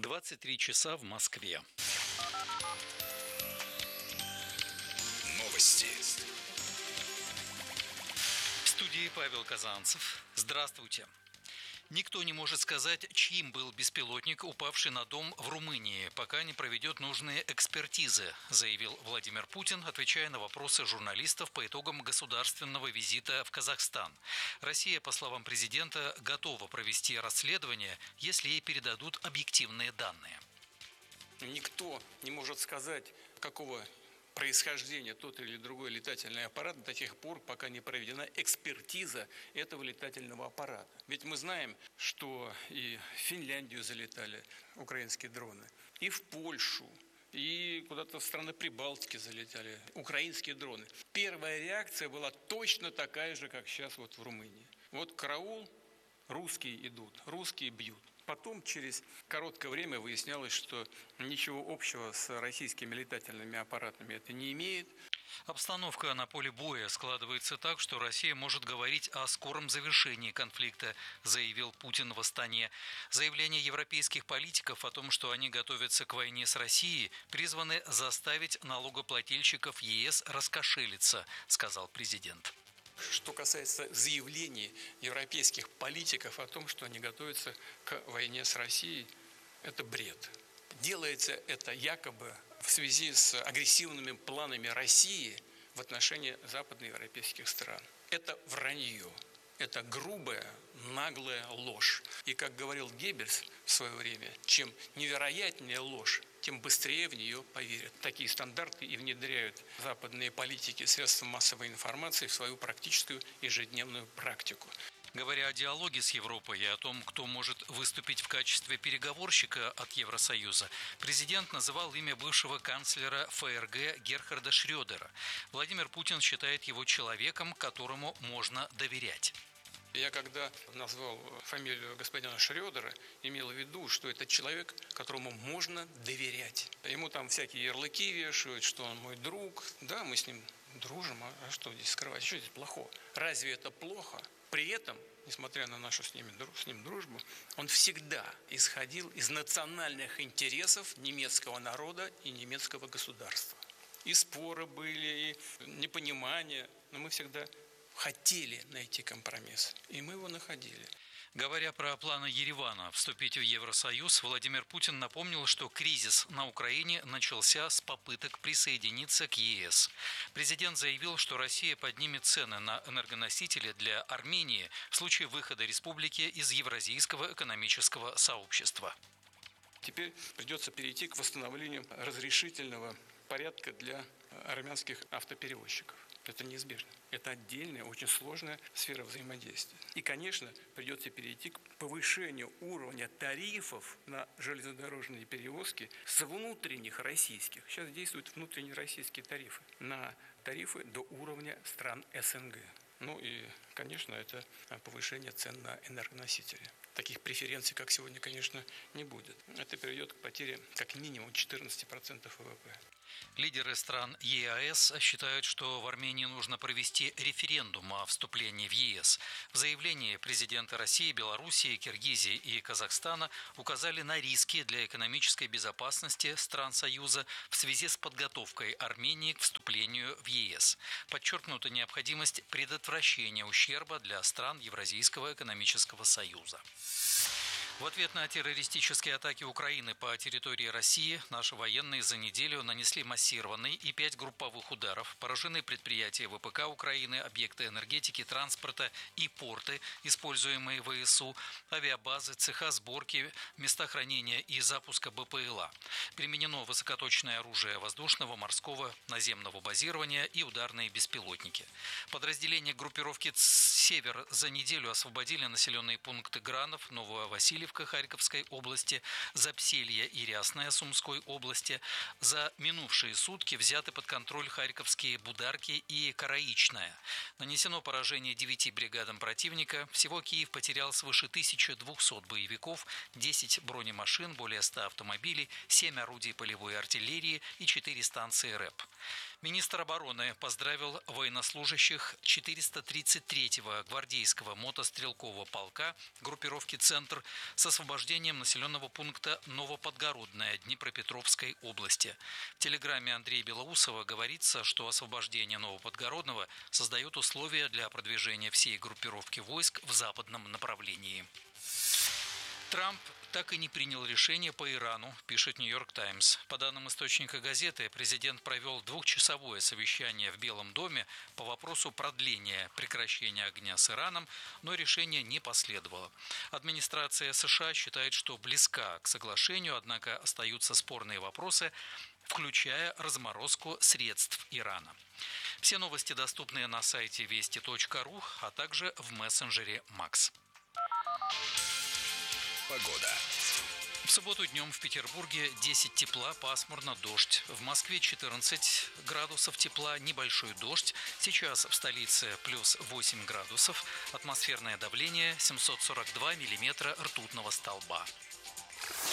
23 часа в Москве. Новости. В студии Павел Казанцев. Здравствуйте. Никто не может сказать, чьим был беспилотник, упавший на дом в Румынии, пока не проведет нужные экспертизы, заявил Владимир Путин, отвечая на вопросы журналистов по итогам государственного визита в Казахстан. Россия, по словам президента, готова провести расследование, если ей передадут объективные данные. Никто не может сказать, какого происхождения тот или другой летательный аппарат до тех пор, пока не проведена экспертиза этого летательного аппарата. Ведь мы знаем, что и в Финляндию залетали украинские дроны, и в Польшу, и куда-то в страны Прибалтики залетали украинские дроны. Первая реакция была точно такая же, как сейчас вот в Румынии. Вот караул, русские идут, русские бьют. Потом, через короткое время, выяснялось, что ничего общего с российскими летательными аппаратами это не имеет. Обстановка на поле боя складывается так, что Россия может говорить о скором завершении конфликта, заявил Путин в Астане. Заявления европейских политиков о том, что они готовятся к войне с Россией, призваны заставить налогоплательщиков ЕС раскошелиться, сказал президент. Что касается заявлений европейских политиков о том, что они готовятся к войне с Россией, это бред. Делается это якобы в связи с агрессивными планами России в отношении западноевропейских стран. Это вранье. Это грубая, наглая ложь. И, как говорил Геббельс в свое время, чем невероятнее ложь, тем быстрее в нее поверят. Такие стандарты и внедряют западные политики, средства массовой информации в свою практическую ежедневную практику. Говоря о диалоге с Европой и о том, кто может выступить в качестве переговорщика от Евросоюза, президент называл имя бывшего канцлера ФРГ Герхарда Шрёдера. Владимир Путин считает его человеком, которому можно доверять. Я когда назвал фамилию господина Шрёдера, имел в виду, что это человек, которому можно доверять. Ему там всякие ярлыки вешают, что он мой друг. Да, мы с ним дружим, а что здесь скрывать? Что здесь плохого? Разве это плохо? При этом, несмотря на нашу с ним дружбу, он всегда исходил из национальных интересов немецкого народа и немецкого государства. И споры были, и непонимание, но мы всегда хотели найти компромисс, и мы его находили. Говоря про планы Еревана вступить в Евросоюз, Владимир Путин напомнил, что кризис на Украине начался с попыток присоединиться к ЕС. Президент заявил, что Россия поднимет цены на энергоносители для Армении в случае выхода республики из Евразийского экономического сообщества. Теперь придется перейти к восстановлению разрешительного порядка для армянских автоперевозчиков. Это неизбежно. Это отдельная, очень сложная сфера взаимодействия. И, конечно, придется перейти к повышению уровня тарифов на железнодорожные перевозки с внутренних российских. Сейчас действуют внутренние российские тарифы на тарифы до уровня стран СНГ. Ну и, конечно, это повышение цен на энергоносители. Таких преференций, как сегодня, конечно, не будет. Это приведет к потере как минимум 14% ВВП. Лидеры стран ЕАЭС считают, что в Армении нужно провести референдум о вступлении в ЕС. В заявлении президенты России, Белоруссии, Киргизии и Казахстана указали на риски для экономической безопасности стран Союза в связи с подготовкой Армении к вступлению в ЕС. Подчеркнута необходимость предотвращения ущерба для стран Евразийского экономического союза. В ответ на террористические атаки Украины по территории России наши военные за неделю нанесли массированный и 5 групповых ударов. Поражены предприятия ВПК Украины, объекты энергетики, транспорта и порты, используемые ВСУ, авиабазы, цеха сборки, места хранения и запуска БПЛА. Применено высокоточное оружие воздушного, морского, наземного базирования и ударные беспилотники. Подразделения группировки «Север» за неделю освободили населенные пункты Гранов, Нововасильевка Харьковской области, Запселье и Рясное Сумской области. За минувшие сутки взяты под контроль харьковские Бударки и Караичная. Нанесено поражение 9 бригадам противника. Всего Киев потерял свыше 1200 боевиков, 10 бронемашин, более 100 автомобилей, 7 орудий полевой артиллерии и 4 станции РЭП. Министр обороны поздравил военнослужащих 433-го гвардейского мотострелкового полка группировки «Центр» с освобождением населенного пункта Новоподгородное Днепропетровской области. В телеграмме Андрея Белоусова говорится, что освобождение Новоподгородного создает условия для продвижения всей группировки войск в западном направлении. Трамп так и не принял решение по Ирану, пишет «Нью-Йорк Таймс». По данным источника газеты, президент провел двухчасовое совещание в Белом доме по вопросу продления прекращения огня с Ираном, но решение не последовало. Администрация США считает, что близка к соглашению, однако остаются спорные вопросы, включая разморозку средств Ирана. Все новости доступны на сайте вести.ру, а также в мессенджере Макс. Погода. В субботу днем в Петербурге 10 тепла, пасмурно, дождь. В Москве 14 градусов тепла, небольшой дождь. Сейчас в столице плюс 8 градусов. Атмосферное давление 742 миллиметра ртутного столба.